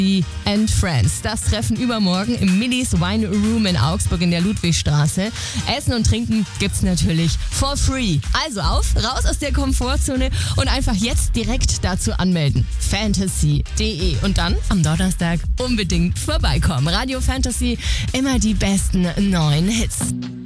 and Friends. Das Treffen übermorgen im Millys Wine Room in Augsburg in der Ludwigstraße. Essen und Trinken gibt's natürlich for free. Also raus aus der Komfortzone und einfach jetzt direkt dazu anmelden. Fantasy.de und dann am Donnerstag unbedingt vorbeikommen. Radio Fantasy, immer die besten neuen Hits.